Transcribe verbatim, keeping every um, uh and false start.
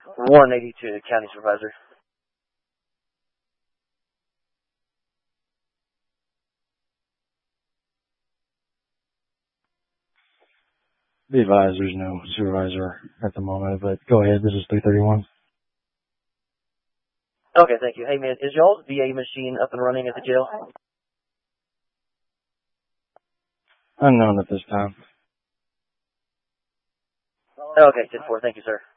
one eighty-two, County Supervisor. Be advised, there's no supervisor at the moment, but go ahead. This is three thirty-one. Okay, thank you. Hey, man, is y'all's V A machine up and running at the jail? Unknown at this time. Okay, ten four. Thank you, sir.